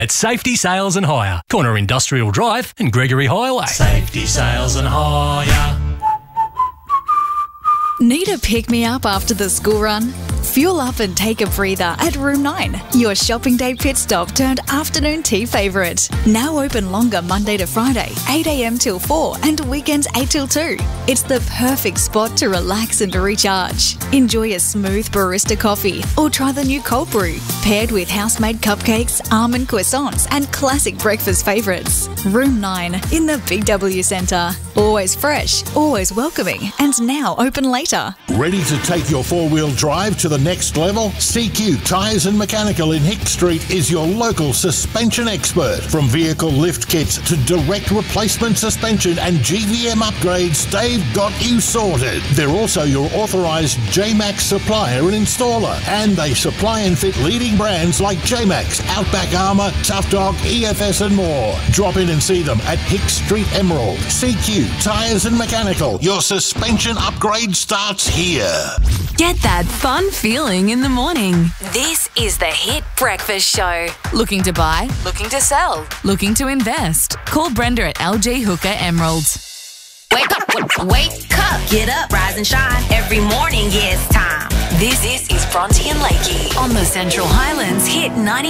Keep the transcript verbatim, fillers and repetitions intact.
at Safety Sales and Hire, corner Industrial Drive and Gregory Highway. Safety Sales and Hire. Need a pick-me-up after the school run? Fuel up and take a breather at Room nine, your shopping day pit stop turned afternoon tea favourite. Now open longer Monday to Friday, eight a m till four and weekends eight till two. It's the perfect spot to relax and recharge. Enjoy a smooth barista coffee or try the new cold brew, paired with house-made cupcakes, almond croissants and classic breakfast favourites. Room nine in the Big W Centre. Always fresh, always welcoming and now open later. Ready to take your four-wheel drive to the next level? C Q Tyres and Mechanical in Hick Street is your local suspension expert. From vehicle lift kits to direct replacement suspension and G V M upgrades, they've got you sorted. They're also your authorised J MAX supplier and installer, and they supply and fit leading brands like J MAX, Outback Armour, Tough Dog, E F S and more. Drop in and see them at Hick Street Emerald. C Q Tyres and Mechanical. Your suspension upgrade starts here. Get that fun feeling in the morning. This is the Hit Breakfast Show. Looking to buy? Looking to sell? Looking to invest? Call Brenda at L G Hooker Emerald. Wake up, wake up, get up, rise and shine. Every morning, yeah, it's time. This, this is Bronte and Lakey on the Central Highlands Hit ninety.